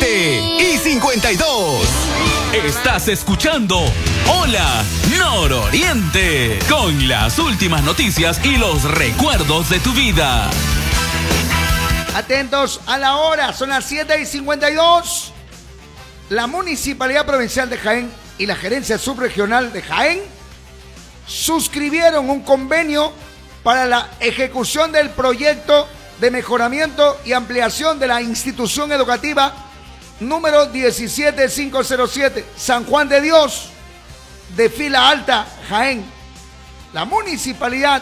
7:52. Estás escuchando Hola Nororiente, con las últimas noticias y los recuerdos de tu vida. Atentos a la hora, son las 7:52. La Municipalidad Provincial de Jaén y la Gerencia Subregional de Jaén suscribieron un convenio para la ejecución del proyecto de mejoramiento y ampliación de la institución educativa número 17507, San Juan de Dios, de Fila Alta, Jaén. La municipalidad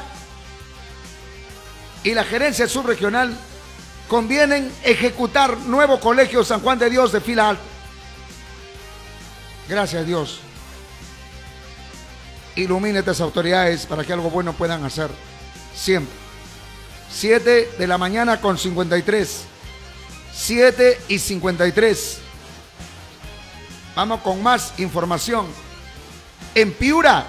y la gerencia subregional convienen ejecutar nuevo colegio San Juan de Dios de Fila Alta. Gracias, Dios. Ilumine a estas autoridades para que algo bueno puedan hacer siempre. 7:53. 7:53. Vamos con más información. En Piura,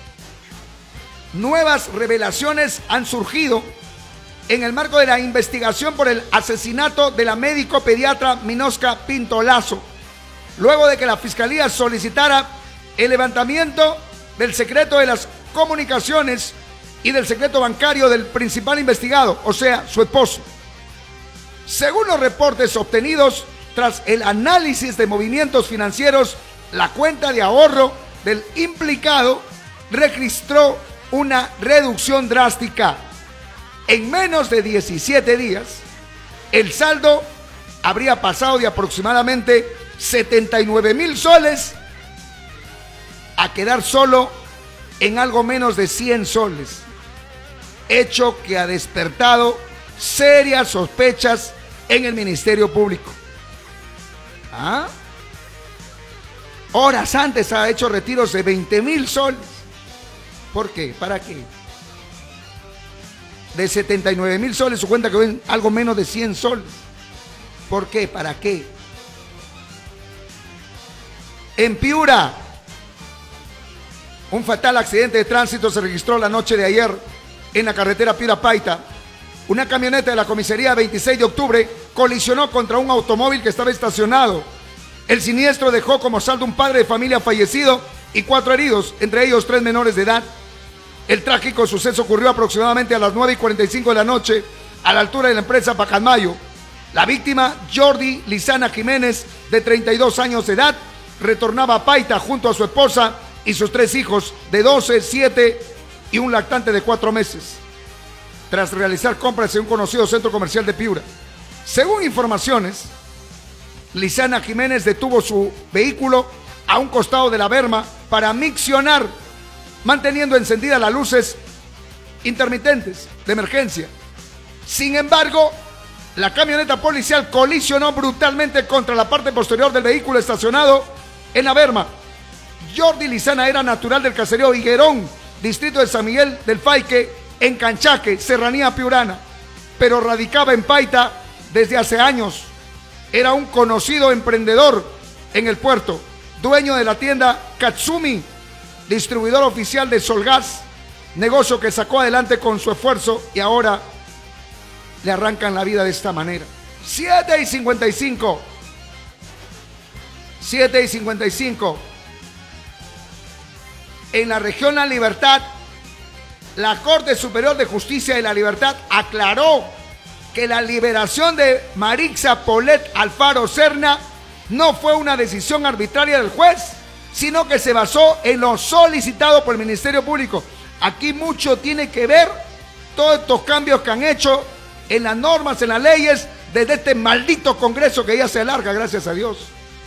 nuevas revelaciones han surgido en el marco de la investigación por el asesinato de la médico pediatra Minosca Pinto Lazo, luego de que la Fiscalía solicitara el levantamiento del secreto de las comunicaciones y del secreto bancario del principal investigado, o sea, su esposo. Según los reportes obtenidos tras el análisis de movimientos financieros, la cuenta de ahorro del implicado registró una reducción drástica. En menos de 17 días, el saldo habría pasado de aproximadamente 79,000 soles a quedar solo en algo menos de 100 soles, hecho que ha despertado serias sospechas en el Ministerio Público. Horas antes ha hecho retiros de 20,000 soles. ¿Por qué? ¿Para qué? De 79,000 soles su cuenta quedó en algo menos de 100 soles. ¿Por qué? ¿Para qué? En Piura, un fatal accidente de tránsito se registró la noche de ayer en la carretera Piura-Paita. Una camioneta de la comisaría 26 de octubre colisionó contra un automóvil que estaba estacionado. El siniestro dejó como saldo un padre de familia fallecido y 4 heridos, entre ellos 3 menores de edad. El trágico suceso ocurrió aproximadamente a las 9:45 de la noche a la altura de la empresa Pacalmayo. La víctima, Jordi Lizana Jiménez, de 32 años de edad, retornaba a Paita junto a su esposa y sus 3 hijos de 12, 7 y un lactante de 4 meses, tras realizar compras en un conocido centro comercial de Piura. Según informaciones, Lizana Jiménez detuvo su vehículo a un costado de la berma para miccionar, manteniendo encendidas las luces intermitentes de emergencia. Sin embargo, la camioneta policial colisionó brutalmente contra la parte posterior del vehículo estacionado en la berma. Jordi Lizana era natural del caserío Higuerón, distrito de San Miguel del Faique, en Canchaque, serranía piurana, pero radicaba en Paita desde hace años. Era un conocido emprendedor en el puerto, dueño de la tienda Katsumi, distribuidor oficial de Solgas, negocio que sacó adelante con su esfuerzo y ahora le arrancan la vida de esta manera. 7:55. 7:55. En la región La Libertad, la Corte Superior de Justicia de La Libertad aclaró que la liberación de Marixa Polet Alfaro Serna no fue una decisión arbitraria del juez, sino que se basó en lo solicitado por el Ministerio Público. Aquí mucho tiene que ver todos estos cambios que han hecho en las normas, en las leyes, desde este maldito Congreso que ya se alarga, gracias a Dios.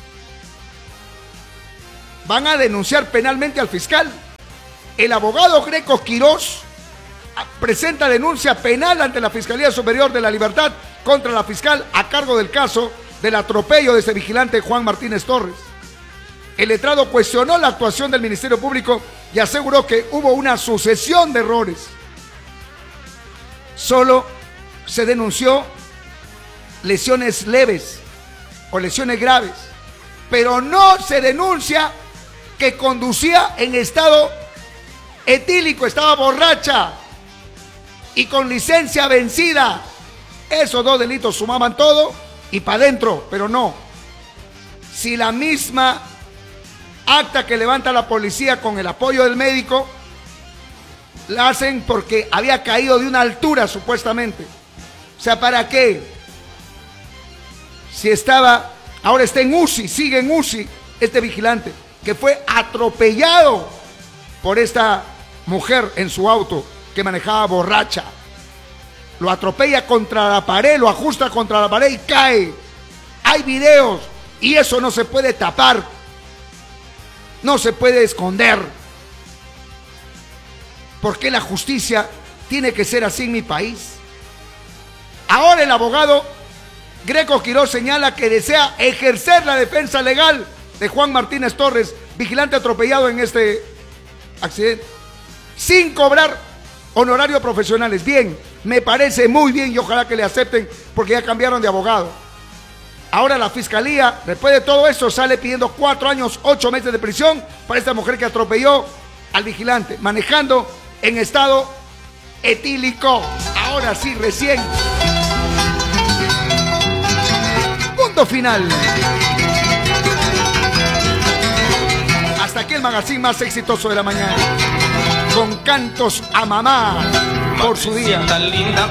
Van a denunciar penalmente al fiscal. El abogado Greco Quirós presenta denuncia penal ante la Fiscalía Superior de La Libertad contra la fiscal a cargo del caso del atropello de ese vigilante Juan Martínez Torres. El letrado cuestionó la actuación del Ministerio Público y aseguró que hubo una sucesión de errores. Solo se denunció lesiones leves o lesiones graves, pero no se denuncia que conducía en estado etílico, estaba borracha y con licencia vencida. Esos 2 delitos sumaban todo y para adentro, pero no. si la misma acta que levanta la policía con el apoyo del médico la hacen porque había caído de una altura supuestamente? O sea, ¿para qué? Si ahora está en UCI, sigue en UCI este vigilante que fue atropellado por esta mujer en su auto que manejaba borracha. Lo atropella contra la pared, lo ajusta contra la pared y cae. Hay videos y eso no se puede tapar, no se puede esconder. ¿Por qué la justicia tiene que ser así en mi país? Ahora el abogado Greco Quiroz señala que desea ejercer la defensa legal de Juan Martínez Torres, vigilante atropellado en este accidente, sin cobrar honorarios profesionales. Bien, me parece muy bien y ojalá que le acepten porque ya cambiaron de abogado. Ahora la fiscalía, después de todo esto, sale pidiendo 4 años, 8 meses de prisión para esta mujer que atropelló al vigilante, manejando en estado etílico. Ahora sí, recién. Punto final. Hasta aquí el magazine más exitoso de la mañana. Con cantos a mamá por su día. Tan linda.